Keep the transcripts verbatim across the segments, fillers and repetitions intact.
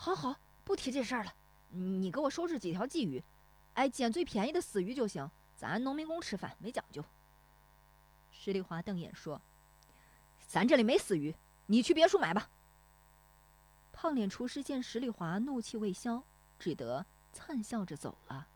好好，不提这事儿了。你给我收拾几条鲫鱼，哎，捡最便宜的死鱼就行。咱农民工吃饭没讲究。 石丽华瞪眼说：“ 咱这里没死鱼，你去别处买吧。” 胖脸厨师见石丽华怒气未消，只得灿笑着走了。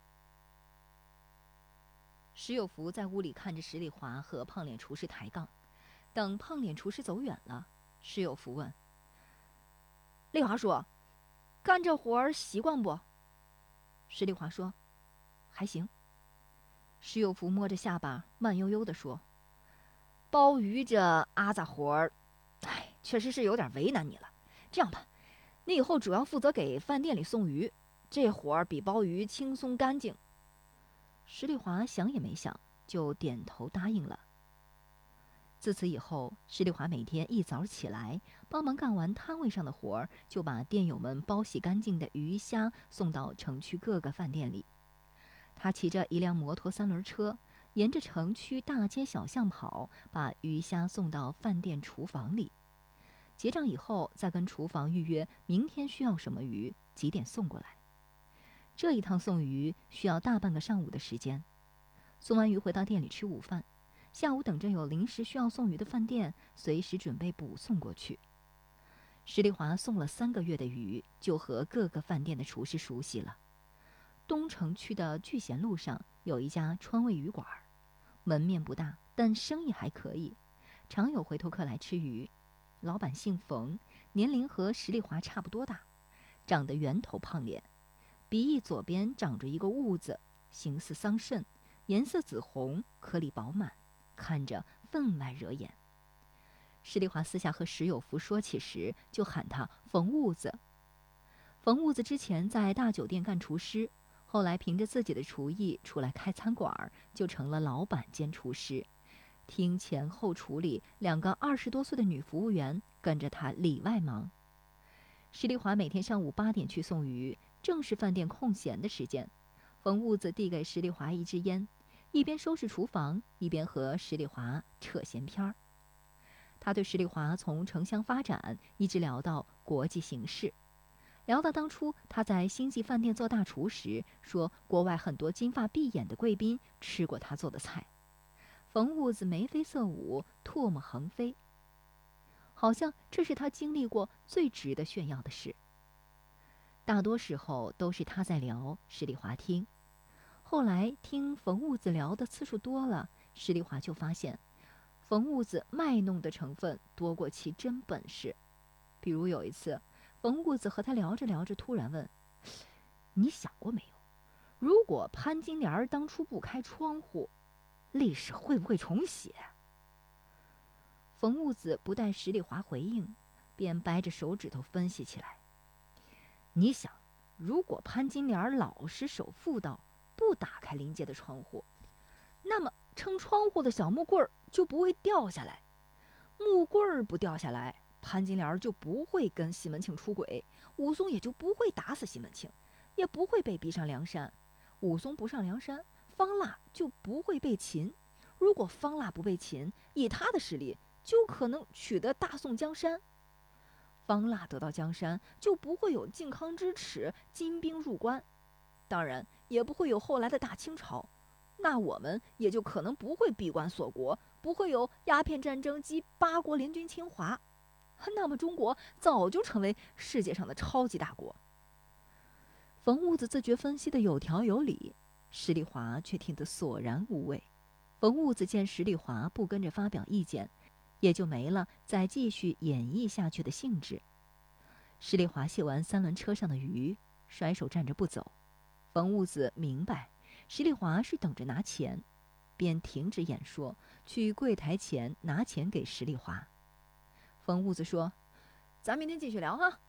石有福在屋里看着石丽华和胖脸厨师抬杠，等胖脸厨师走远了，石有福问：“ 丽华说，干这活儿习惯不？” 石丽华说：“还行。”石有福摸着下巴，慢悠悠地说：“ 鲍鱼这阿杂活儿，哎，确实是有点为难你了。这样吧，你以后主要负责给饭店里送鱼，这活儿比鲍鱼轻松干净。” 石丽华想也没想，就点头答应了。自此以后，石丽华每天一早起来，帮忙干完摊位上的活儿，就把店友们包洗干净的鱼虾送到城区各个饭店里。他骑着一辆摩托三轮车，沿着城区大街小巷跑，把鱼虾送到饭店厨房里。结账以后，再跟厨房预约明天需要什么鱼，几点送过来。这一趟送鱼需要大半个上午的时间。送完鱼回到店里吃午饭，下午等着有临时需要送鱼的饭店，随时准备补送过去。石丽华送了三个月的鱼，就和各个饭店的厨师熟悉了。东城区的聚贤路上有一家川味鱼馆，门面不大，但生意还可以，常有回头客来吃鱼。老板姓冯，年龄和石丽华差不多大，长得圆头胖脸，鼻翼左边长着一个痦子，形似桑葚，颜色紫红，颗粒饱满，看着分外惹眼。石丽华私下和石有福说起时，就喊他冯痦子。冯痦子之前在大酒店干厨师，后来凭着自己的厨艺出来开餐馆，就成了老板兼厨师。厅前后厨里两个二十多岁的女服务员跟着他里外忙。石丽华每天上午八点去送鱼，正是饭店空闲的时间。冯痦子递给石丽华一支烟，一边收拾厨房，一边和石丽华扯闲篇儿。他对石丽华从城乡发展一直聊到国际形势，聊到当初他在星级饭店做大厨时，说国外很多金发碧眼的贵宾吃过他做的菜。冯痦子眉飞色舞，唾沫横飞，好像这是他经历过最值得炫耀的事。大多时候都是他在聊，石丽华听。后来听冯痦子聊的次数多了，石丽华就发现冯痦子卖弄的成分多过其真本事。比如有一次，冯痦子和他聊着聊着，突然问：“你想过没有，如果潘金莲当初不开窗户，历史会不会重写？”冯痦子不待石丽华回应，便掰着手指头分析起来：“你想，如果潘金莲老实守妇道，不打开临街的窗户，那么撑窗户的小木棍儿就不会掉下来。木棍儿不掉下来，潘金莲就不会跟西门庆出轨，武松也就不会打死西门庆，也不会被逼上梁山。武松不上梁山，方腊就不会被擒。如果方腊不被擒，以他的实力，就可能取得大宋江山。方腊得到江山，就不会有靖康之耻，金兵入关，当然也不会有后来的大清朝。那我们也就可能不会闭关锁国，不会有鸦片战争及八国联军侵华，那么中国早就成为世界上的超级大国。”冯痦子自觉分析的有条有理，石丽华却听得索然无味。冯痦子见石丽华不跟着发表意见，也就没了再继续演绎下去的兴致。石丽华卸完三轮车上的鱼，甩手站着不走。冯痦子明白石丽华是等着拿钱，便停止演说，去柜台前拿钱给石丽华。冯痦子说：“ 咱明天继续聊哈。”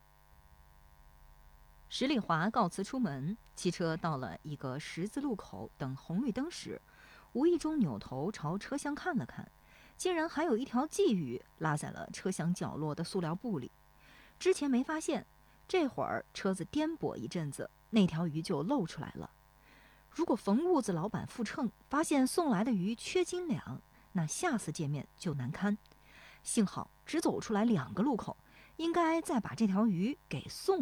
石丽华告辞出门，骑车到了一个十字路口等红绿灯时，无意中扭头朝车厢看了看，竟然还有一条鲫鱼拉在了车厢角落的塑料布里。之前没发现，这会儿车子颠簸一阵子，那条鱼就露出来了。如果冯痦子老板复秤发现送来的鱼缺斤两，那下次见面就难堪。幸好只走出来两个路口，应该再把这条鱼给送